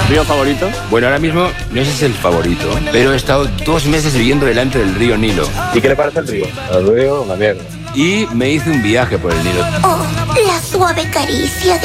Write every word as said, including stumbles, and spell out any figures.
¿Río favorito? Bueno, ahora mismo no sé si es el favorito, pero he estado dos meses viviendo delante del río Nilo. ¿Y qué le parece el río? El río, una mierda. Y me hice un viaje por el Nilo. Oh, la suave caricia de